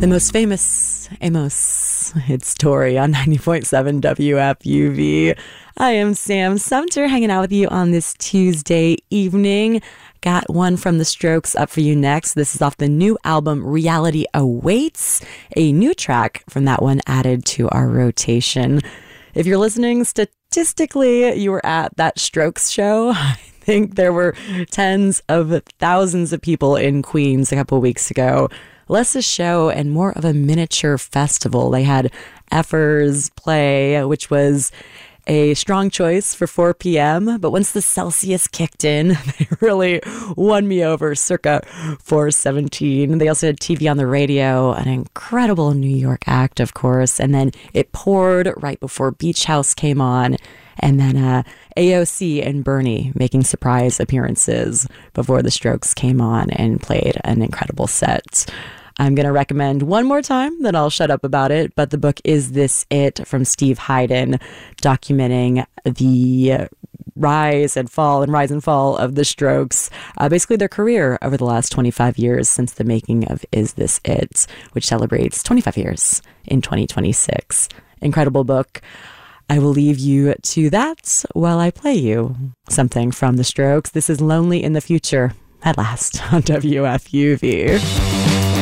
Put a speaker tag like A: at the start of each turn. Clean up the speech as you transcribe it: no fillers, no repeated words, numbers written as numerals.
A: The most famous Amos hit story on 90.7 WFUV. I am Sam Sumter hanging out with you on this Tuesday evening. Got one from The Strokes up for you next. This is off the new album Reality Awaits, a new track from that one added to our rotation. If you're listening statistically, you were at that Strokes show. I think there were tens of thousands of people in Queens a couple weeks ago. Less a show and more of a miniature festival. They had Effers play, which was a strong choice for 4 p.m. But once the Celsius kicked in, they really won me over circa 4:17. They also had TV on the radio, an incredible New York act, of course. And then it poured right before Beach House came on. And then AOC and Bernie making surprise appearances before the Strokes came on and played an incredible set. I'm going to recommend one more time, then I'll shut up about it. But the book Is This It? From Steve Hyden, documenting the rise and fall of the Strokes, basically their career over the last 25 years since the making of Is This It?, which celebrates 25 years in 2026. Incredible book. I will leave you to that while I play you something from the Strokes. This is Lonely in the Future, at last, on WFUV.